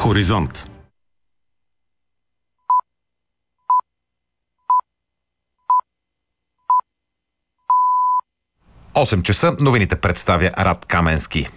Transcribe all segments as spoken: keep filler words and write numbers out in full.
Хоризонт. осем часа, новините представя Рад Каменски.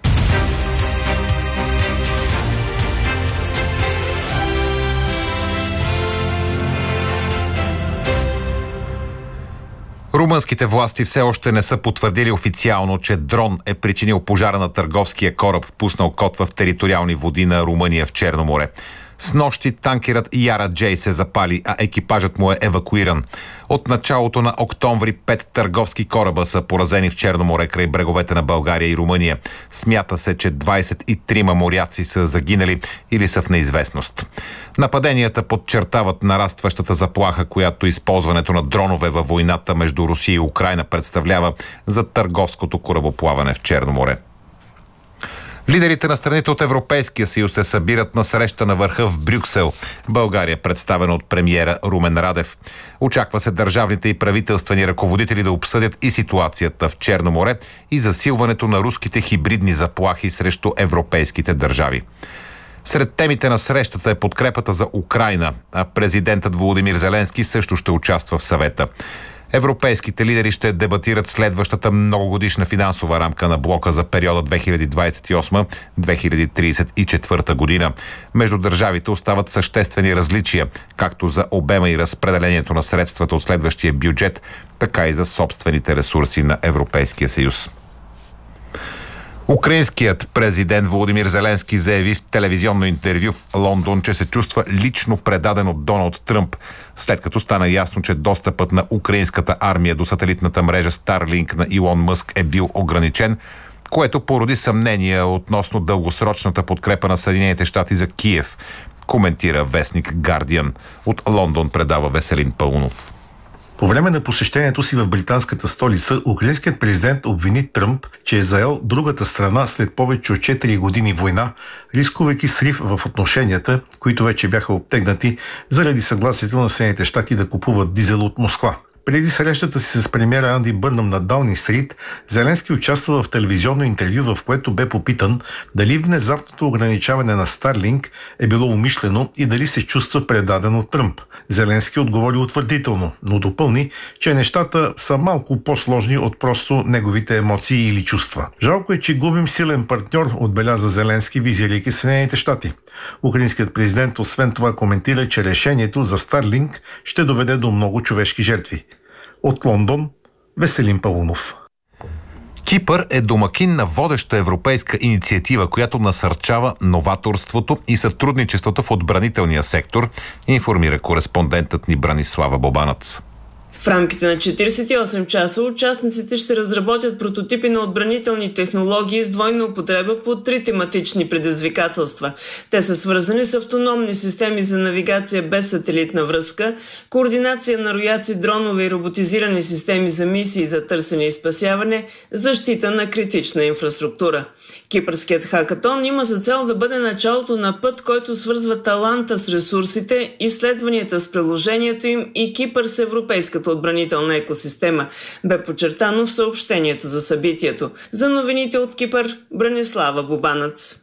Румънските власти все още не са потвърдили официално, че дрон е причинил пожара на търговския кораб, пуснал код в териториални води на Румъния в Черно море. Снощи танкерът Яра Джей се запали, а екипажът му е евакуиран. От началото на октомври пет търговски кораба са поразени в Черно море край бреговете на България и Румъния. Смята се, че двадесет и трима моряци са загинали или са в неизвестност. Нападенията подчертават нарастващата заплаха, която използването на дронове във войната между Русия и Украйна представлява за търговското корабоплаване в Черно море. Лидерите на страните от Европейския съюз се събират на среща на върха в Брюксел. България, представена от премиера Румен Радев. Очаква се държавните и правителствени ръководители да обсъдят и ситуацията в Черно море и засилването на руските хибридни заплахи срещу европейските държави. Сред темите на срещата е подкрепата за Украйна, а президентът Володимир Зеленски също ще участва в съвета. Европейските лидери ще дебатират следващата многогодишна финансова рамка на блока за периода две хиляди двадесет и осма - две хиляди тридесет и четвърта година. Между държавите остават съществени различия, както за обема и разпределението на средствата от следващия бюджет, така и за собствените ресурси на Европейския съюз. Украинският президент Володимир Зеленски заяви в телевизионно интервю в Лондон, че се чувства лично предаден от Доналд Тръмп, след като стана ясно, че достъпът на украинската армия до сателитната мрежа Starlink на Илон Мъск е бил ограничен, което породи съмнения относно дългосрочната подкрепа на Съединените щати за Киев, коментира вестник Guardian. От Лондон предава Веселин Паунов. По време на посещението си в британската столица, украинският президент обвини Тръмп, че е заел другата страна след повече от четири години война, рискувайки срив в отношенията, които вече бяха обтегнати заради съгласието на Съединените щати да купуват дизел от Москва. Преди срещата си с премиера Анди Бърнъм на Даунинг Стрит, Зеленски участва в телевизионно интервю, в което бе попитан дали внезапното ограничаване на Starlink е било умишлено и дали се чувства предаден от Тръмп. Зеленски отговори утвърдително, но допълни, че нещата са малко по-сложни от просто неговите емоции или чувства. Жалко е, че губим силен партньор, отбеляза Зеленски, визирайки Съединените щати. Украинският президент освен това коментира, че решението за Starlink ще доведе до много човешки жертви. От Лондон, Веселин Паунов. Кипър е домакин на водеща европейска инициатива, която насърчава новаторството и сътрудничеството в отбранителния сектор, информира кореспондентът ни Бранислава Бобанац. В рамките на четиридесет и осем часа участниците ще разработят прототипи на отбранителни технологии с двойна употреба по три тематични предизвикателства. Те са свързани с автономни системи за навигация без сателитна връзка, координация на рояци, дронове и роботизирани системи за мисии за търсене и спасяване, защита на критична инфраструктура. Кипърският хакатон има за цел да бъде началото на път, който свързва таланта с ресурсите, изследванията с приложението им и Кипър с европейската отбранителна екосистема, бе подчертано в съобщението за събитието. За новините от Кипър, Бранислава Бобанац.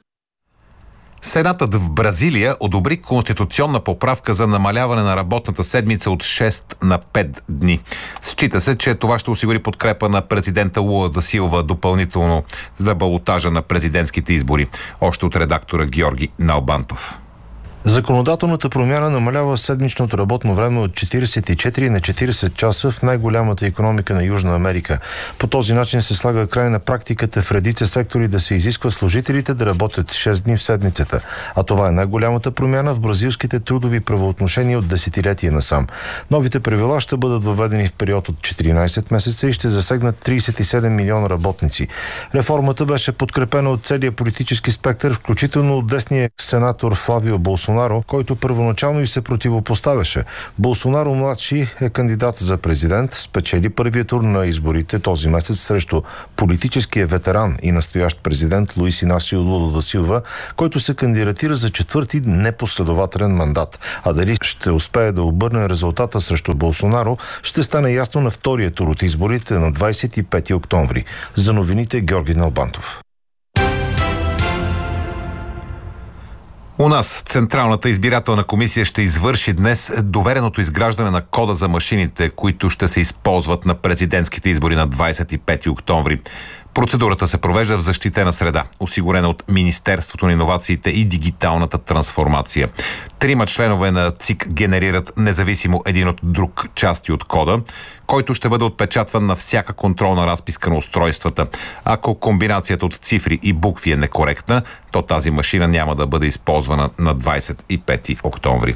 Сенатът в Бразилия одобри конституционна поправка за намаляване на работната седмица от шест на пет дни. Счита се, че това ще осигури подкрепа на президента Лула да Силва допълнително за балотажа на президентските избори. Още от редактора Георги Налбантов. Законодателната промяна намалява седмичното работно време от четиридесет и четири на четиридесет часа в най-голямата икономика на Южна Америка. По този начин се слага край на практиката в редица сектори да се изисква служителите да работят шест дни в седмицата. А това е най-голямата промяна в бразилските трудови правоотношения от десетилетия насам. Новите правила ще бъдат въведени в период от четиринадесет месеца и ще засегнат тридесет и седем милиона работници. Реформата беше подкрепена от целия политически спектър, включително от десния сенатор Флавио Болсонаро, който първоначално и се противопоставяше. Болсонаро младши е кандидат за президент, спечели първия тур на изборите този месец срещу политическия ветеран и настоящ президент Луис Инасио Лула да Силва, който се кандидатира за четвърти непоследователен мандат. А дали ще успее да обърне резултата срещу Болсонаро, ще стане ясно на втория тур от изборите на двадесет и пети октомври. За новините Георги Налбантов. У нас Централната избирателна комисия ще извърши днес довереното изграждане на кода за машините, които ще се използват на президентските избори на двадесет и пети октомври. Процедурата се провежда в защитена среда, осигурена от Министерството на иновациите и дигиталната трансформация. Трима членове на ЦИК генерират независимо един от друг части от кода, който ще бъде отпечатван на всяка контролна разписка на устройствата. Ако комбинацията от цифри и букви е некоректна, то тази машина няма да бъде използвана на двадесет и пети октомври.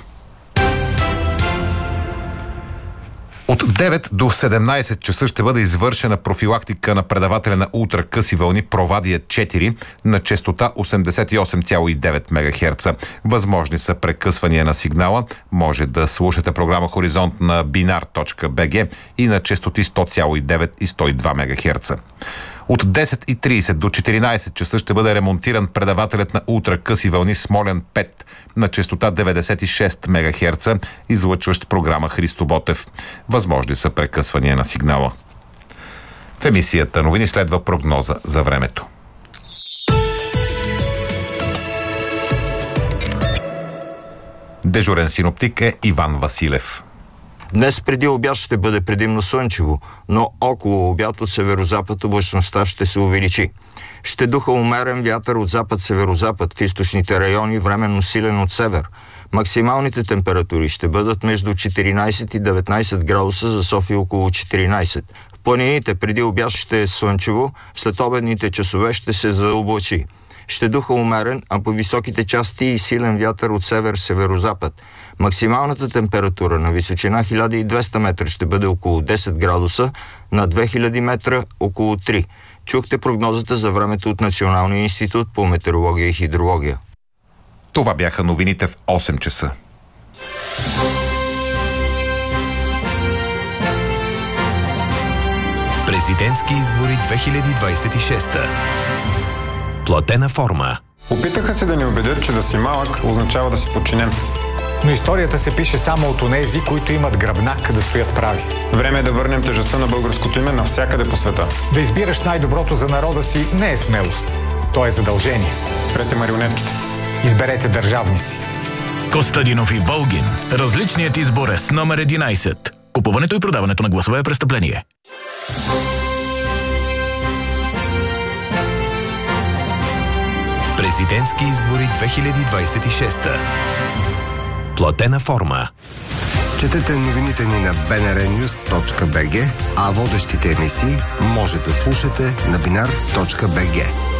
От девет до седемнадесет часа ще бъде извършена профилактика на предавателя на ултракъси вълни Провадия четири на честота осемдесет и осем цяло и девет мегахерца. Възможни са прекъсвания на сигнала. Може да слушате програма Хоризонт на биnar точка би джи и на честоти сто цяло и девет и сто и два мегахерца. От десет и тридесет до четиринадесет часа ще бъде ремонтиран предавателят на ултракъси вълни Смолян пет на честота деветдесет и шест мегахерца, излъчващ програма Христо Ботев. Възможни са прекъсвания на сигнала. В емисията новини следва прогноза за времето. Дежурен синоптик е Иван Василев. Днес преди обяд ще бъде предимно слънчево, но около обяд от северозапад облачността ще се увеличи. Ще духа умерен вятър от запад-северозапад в източните райони, временно силен от север. Максималните температури ще бъдат между четиринадесет и деветнадесет градуса, за София около четиринадесет. В планините преди обяд ще е слънчево, след обедните часове ще се заоблачи. Ще духа умерен, а по високите части и силен вятър от север-северозапад. Максималната температура на височина хиляда и двеста метра ще бъде около десет градуса, на две хиляди метра около три. Чухте прогнозата за времето от Националния институт по метеорология и хидрология. Това бяха новините в осем часа. Президентски избори две хиляди двадесет и шеста. Платена форма. Опитаха се да ни убедят, че да си малък означава да си подчинен. Но историята се пише само от онези, които имат гръбнак да стоят прави. Време е да върнем тежестта на българското име навсякъде по света. Да избираш най-доброто за народа си не е смелост. То е задължение. Спрете марионетките. Изберете държавници. Костадинов и Волгин. Различният избор е с номер единадесет. Купуването и продаването на гласове е престъпление. Президентски избори две хиляди двадесет и шеста. Платена форма. Четете новините ни на би ен ар нюз точка би джи, а водещите емисии може да слушате на биnar точка би джи.